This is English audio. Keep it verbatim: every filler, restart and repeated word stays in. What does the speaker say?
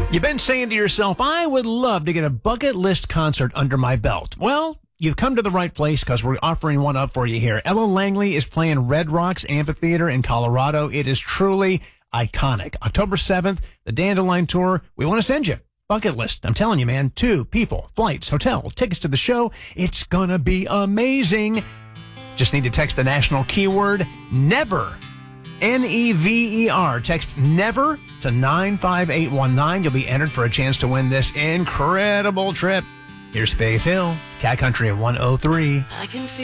You've been saying to yourself, I would love to get a bucket list concert under my belt. Well, you've come to the right place because we're offering one up for you here. Ella Langley is playing Red Rocks Amphitheater in Colorado. It is truly iconic. October seventh, the Dandelion Tour. We want to send you. Bucket list. I'm telling you, man. Two people, flights, hotel, tickets to the show. It's going to be amazing. Just need to text the national keyword NEVER. N E V E R. Text NEVER to nine five eight one nine. You'll be entered for a chance to win this incredible trip. Here's Faith Hill, Cat Country at one oh three. I can